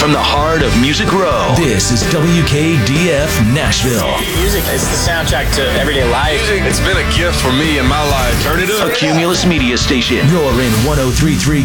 from the heart of Music Row. This is WKDF Nashville. Music is the soundtrack to everyday life. Music, it's been a gift for me in my life. Turn it up. A Cumulus media station. You're in 103.3